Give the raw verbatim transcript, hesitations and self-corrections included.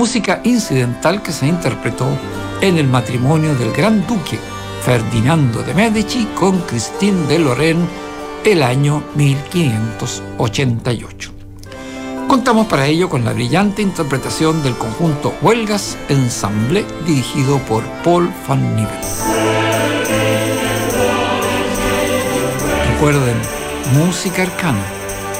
música incidental que se interpretó en el matrimonio del Gran Duque Ferdinando de Médici con Christine de Lorraine el año mil quinientos ochenta y ocho. Contamos para ello con la brillante interpretación del conjunto Huelgas Ensemble, dirigido por Paul van Nivel. Recuerden, música arcana,